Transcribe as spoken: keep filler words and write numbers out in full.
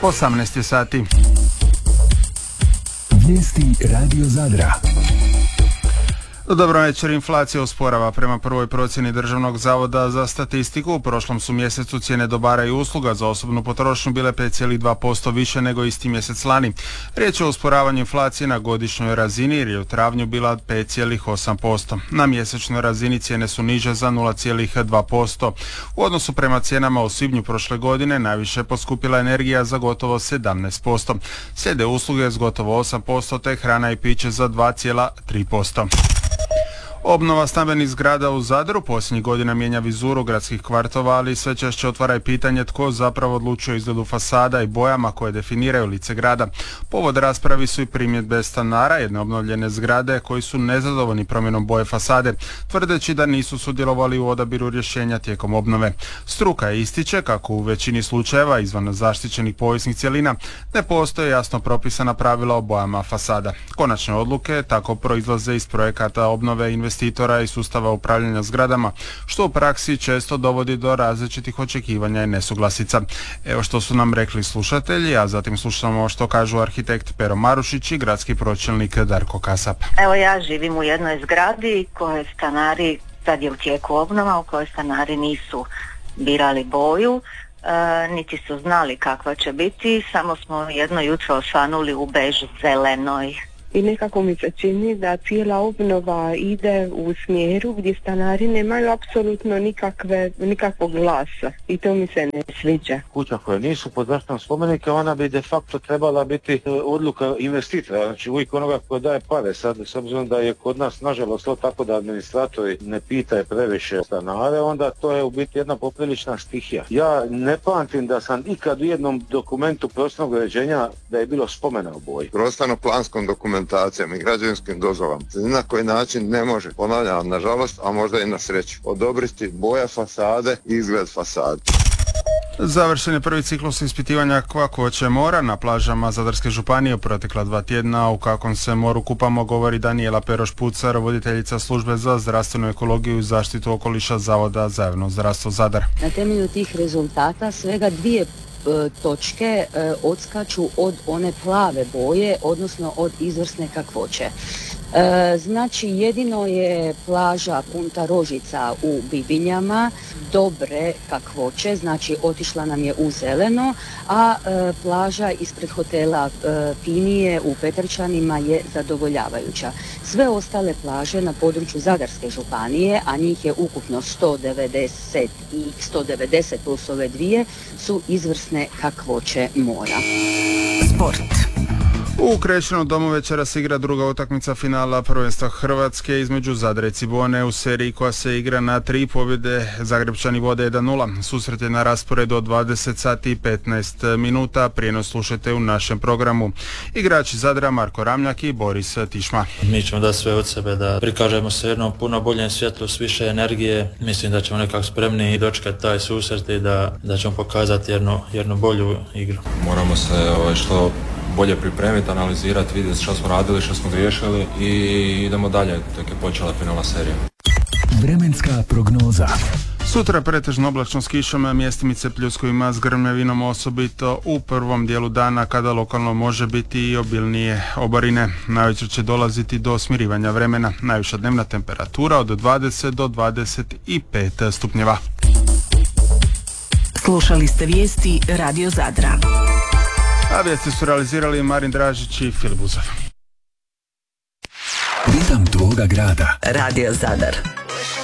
osamnaest je sati. Vijesti Radio Zadra. Dobro večer, inflacija usporava. Prema prvoj procjeni Državnog zavoda za statistiku, u prošlom su mjesecu cijene dobara i usluga za osobnu potrošnju bile pet zarez dva posto više nego isti mjesec lani. Riječ je o usporavanju inflacije na godišnjoj razini jer je u travnju bila pet zarez osam posto. Na mjesečnoj razini cijene su niže za nula zarez dva posto. U odnosu prema cijenama u svibnju prošle godine najviše je poskupila energija za gotovo sedamnaest posto. Slijede usluge s gotovo osam posto te hrana i piće za dva zarez tri posto. Obnova stambenih zgrada u Zadru posljednjih godina mijenja vizuru gradskih kvartova, ali sve češće otvara i pitanje tko zapravo odlučuje o izgledu fasada i bojama koje definiraju lice grada. Povod raspravi su i primjedbe stanara jedne obnovljene zgrade koji su nezadovoljni promjenom boje fasade, tvrdeći da nisu sudjelovali u odabiru rješenja tijekom obnove. Struka ističe kako u većini slučajeva izvan zaštićenih povijesnih cjelina ne postoje jasno propisana pravila o bojama fasada. Konačne odluke tako proizlaze iz projekata obnove investitora i sustava upravljanja zgradama, što u praksi često dovodi do različitih očekivanja i nesuglasica. Evo što su nam rekli slušatelji, a zatim slušamo što kažu arhitekt Pero Marušić i gradski pročelnik Darko Kasap. Evo ja živim u jednoj zgradi koje stanari, sad je u tijeku obnova, u kojoj stanari nisu birali boju, e, niti su znali kakva će biti, samo smo jedno jutro osvanuli u bež zelenoj. I nekako mi se čini da cijela obnova ide u smjeru gdje stanari nemaju apsolutno nikakve, nikakvog glasa i to mi se ne sviđa. Kuća koje nisu pod zaštitom spomenika, ona bi de facto trebala biti odluka investitora, znači uvijek onoga ko daje pare. Sad, s obzirom da je kod nas nažalost to tako da administratori ne pitaju previše stanare, onda to je u biti jedna poprilična stihija. Ja ne pamtim da sam ikad u jednom dokumentu prostornog uređenja da je bilo spomena o boji. Prostorno-planskom dokumentu i građevinskim dozvolama ni na koji način ne može, ponavljam, nažalost, a možda i na sreću, odobriti boja fasade i izgled fasade. Završen je prvi ciklus ispitivanja kakvoće mora na plažama Zadarske županije u protekla dva tjedna. U kakvom se moru kupamo, govori Danijela Peroš-Pucar, voditeljica službe za zdravstvenu ekologiju i zaštitu okoliša Zavoda za javno zdravstvo Zadar. Na temelju tih rezultata svega dvije točke e, odskaču od one plave boje, odnosno od izvrsne kakvoće. E, znači jedino je plaža Punta Rožica u Bibinjama dobre kakvoće, znači otišla nam je u zeleno, a e, plaža ispred hotela e, Pinije u Petrčanima je zadovoljavajuća. Sve ostale plaže na području Zadarske županije, a njih je ukupno sto devedeset i sto devedeset plus ove dvije, su izvrsne kakvoće mora. Sport. U Krešnom domu večeras igra druga utakmica finala prvenstva Hrvatske između Zadra i Cibone u seriji koja se igra na tri pobjede. Zagrebčani vode jedan nula. Susret je na rasporedu od dvadeset sati i petnaest minuta. Prijenos slušajte u našem programu. Igrači Zadra Marko Ramljak i Boris Tišma. Mi ćemo da sve od sebe da prikažemo se jednom puno boljem svjetlu s više energije. Mislim da ćemo nekako spremni i dočekati taj susret i da, da ćemo pokazati jednu, jednu bolju igru. Moramo se ovaj, što bolje pripremiti, analizirati, vidjeti što smo radili, što smo griješili i idemo dalje, tek je počela finalna serija. Vremenska prognoza. Sutra pretežno oblačno s kišom, mjestimice pljuskovima s grmljavinom, osobito u prvom dijelu dana kada lokalno može biti i obilnije oborine. Navečer će dolaziti do smirivanja vremena. Najviša dnevna temperatura od dvadeset do dvadeset pet stupnjeva. Slušali ste vijesti Radio Zadra. A vijesti su realizirali Marin Dražić i Filip Buzov. Ritam tvoga grada. Radio Zadar.